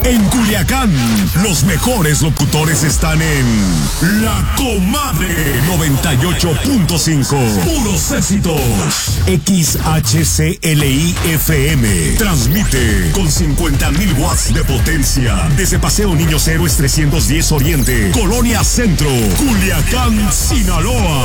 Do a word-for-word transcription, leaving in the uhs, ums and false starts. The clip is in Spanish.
En Culiacán, los mejores locutores están en La Comadre noventa y ocho punto cinco. Puros éxitos. X H C L I F M. Transmite con cincuenta mil watts de potencia. Desde Paseo Niños Héroes trescientos diez Oriente, Colonia Centro, Culiacán, Sinaloa.